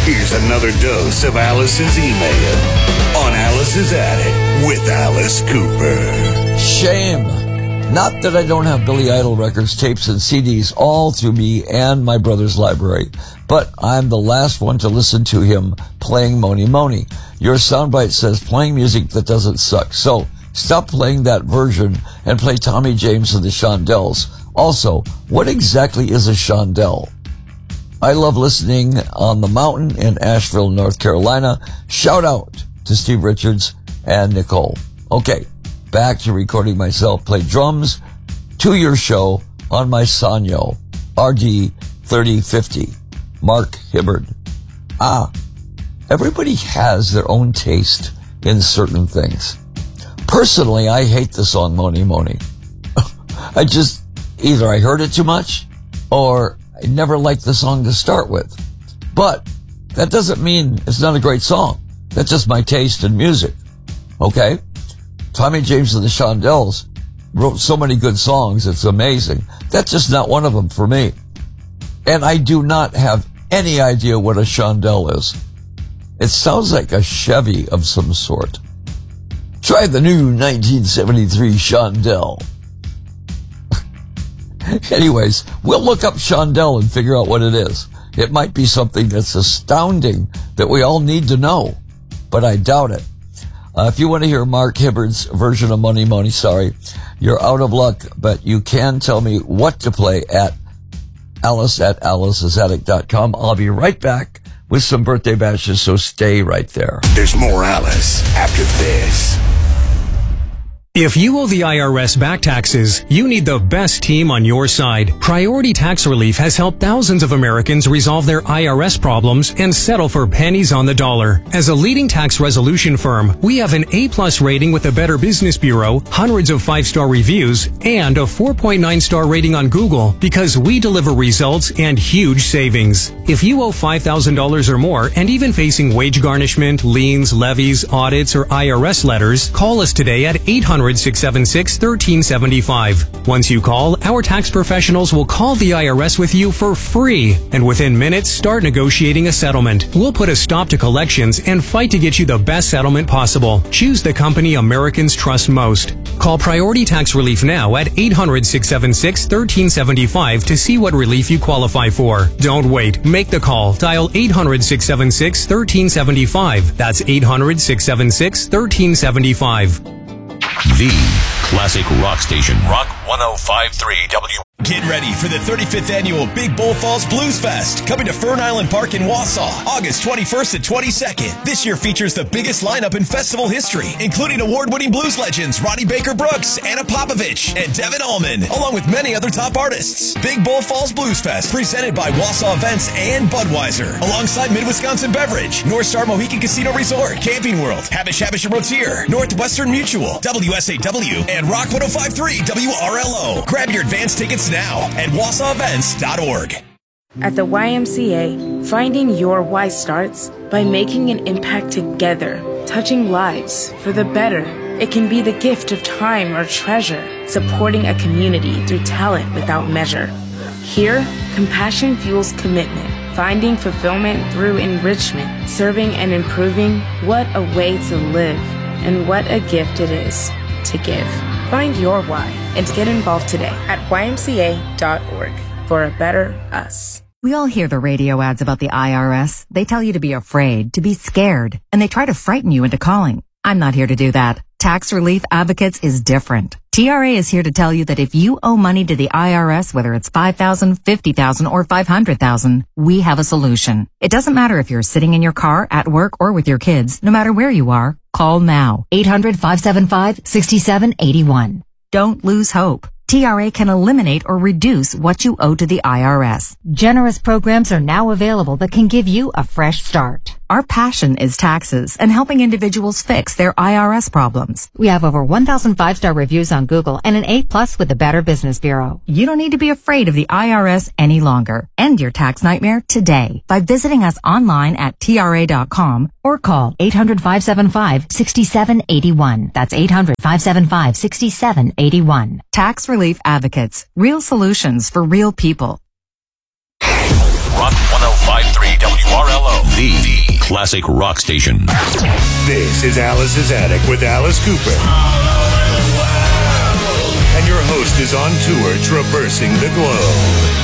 Here's another dose of Alice's email on Alice's Attic with Alice Cooper. Shame. Not that I don't have Billy Idol records, tapes, and CDs all through me and my brother's library, but I'm the last one to listen to him playing Mony Mony. Your soundbite says playing music that doesn't suck, so stop playing that version and play Tommy James and the Shondells. Also, what exactly is a Shondell? I love listening on the mountain in Asheville, North Carolina. Shout out to Steve Richards and Nicole. Okay, back to recording myself play drums to your show on my Sanyo RD 3050. Mark Hibbard. Everybody has their own taste in certain things. Personally, I hate the song Mony Mony. Either I heard it too much or I never liked the song to start with. But that doesn't mean it's not a great song. That's just my taste in music. Okay? Tommy James and the Shondells wrote so many good songs, it's amazing. That's just not one of them for me. And I do not have any idea what a Shondell is. It sounds like a Chevy of some sort. Try the new 1973 Shondell. Anyways, we'll look up Shondell and figure out what it is. It might be something that's astounding that we all need to know, but I doubt it. If you want to hear Mark Hibbard's version of Mony Mony, sorry, you're out of luck, but you can tell me what to play at alice@alicesattic.com. I'll be right back with some birthday bashes, so stay right there. There's more Alice after this. If you owe the IRS back taxes, you need the best team on your side. Priority Tax Relief has helped thousands of Americans resolve their IRS problems and settle for pennies on the dollar. As a leading tax resolution firm, we have an A+ rating with the Better Business Bureau, hundreds of 5-star reviews, and a 4.9-star rating on Google because we deliver results and huge savings. If you owe $5,000 or more and even facing wage garnishment, liens, levies, audits, or IRS letters, call us today at 800-676-1375. Once you call, our tax professionals will call the IRS with you for free, and within minutes, start negotiating a settlement. We'll put a stop to collections and fight to get you the best settlement possible. Choose the company Americans trust most. Call Priority Tax Relief now at 800-676-1375 to see what relief you qualify for. Don't wait. Make the call. Dial 800-676-1375. That's 800-676-1375. The classic rock station, Rock 105.3 W. Get ready for the 35th annual Big Bull Falls Blues Fest, coming to Fern Island Park in Wausau, August 21st and 22nd. This year features the biggest lineup in festival history, including award-winning blues legends Ronnie Baker Brooks, Anna Popovich, and Devin Allman, along with many other top artists. Big Bull Falls Blues Fest, presented by Wausau Events and Budweiser, alongside Mid-Wisconsin Beverage, North Star Mohican Casino Resort, Camping World, Habish and Rotier, Northwestern Mutual, WSAW, and Rock 105.3 WRLO. Grab your advance tickets now at WausauEvents.org. At the YMCA, finding your why starts by making an impact together, touching lives for the better. It can be the gift of time or treasure, supporting a community through talent without measure. Here, compassion fuels commitment, finding fulfillment through enrichment, serving and improving. What a way to live, and what a gift it is to give. Find your why and get involved today at ymca.org for a better us. We all hear the radio ads about the IRS. They tell you to be afraid, to be scared, and they try to frighten you into calling. I'm not here to do that. Tax Relief Advocates is different. TRA is here to tell you that if you owe money to the IRS, whether it's $5,000, $50,000, or $500,000, we have a solution. It doesn't matter if you're sitting in your car, at work, or with your kids. No matter where you are, call now. 800-575-6781. Don't lose hope. TRA can eliminate or reduce what you owe to the IRS. Generous programs are now available that can give you a fresh start. Our passion is taxes and helping individuals fix their IRS problems. We have over 1,000 5-star reviews on Google and an A+ with the Better Business Bureau. You don't need to be afraid of the IRS any longer. End your tax nightmare today by visiting us online at TRA.com or call 800-575-6781. That's 800-575-6781. Tax Relief Advocates. Real solutions for real people. Rock 105.3 WRLO. The classic rock station. This is Alice's Attic with Alice Cooper. And your host is on tour traversing the globe.